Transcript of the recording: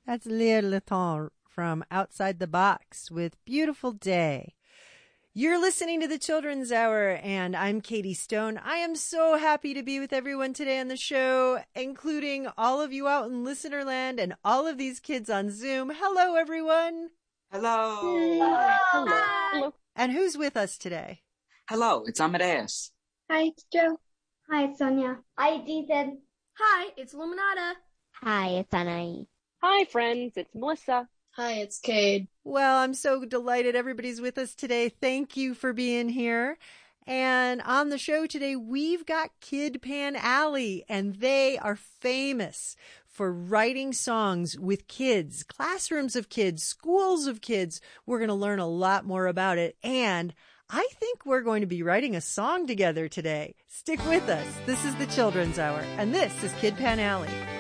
That's Léa Letton from Outside the Box with Beautiful Day. You're listening to the Children's Hour, and I'm Katie Stone. I am so happy to be with everyone today on the show, including all of you out in listener land and all of these kids on Zoom. Hello, everyone. Hello. Hello. Hello. And who's with us today? Hello, it's Amadeus. Hi, it's Joe. Hi, it's Sonia. Hi, it's Ethan. Hi, it's Luminata. Hi, it's Anai. Hi, friends. It's Melissa. Hi, it's Cade. Well, I'm so delighted everybody's with us today. Thank you for being here. And on the show today, we've got Kid Pan Alley, and they are famous for writing songs with kids, classrooms of kids, schools of kids. We're going to learn a lot more about it. And I think we're going to be writing a song together today. Stick with us. This is the Children's Hour, and this is Kid Pan Alley.